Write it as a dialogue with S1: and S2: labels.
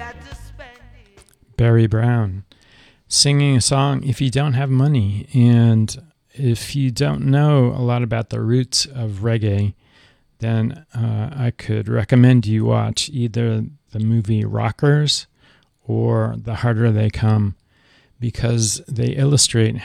S1: Barry Brown singing a song, If You Don't Have Money. And if you don't know a lot about the roots of reggae, then I could recommend you watch either the movie Rockers or The Harder They Come, because they illustrate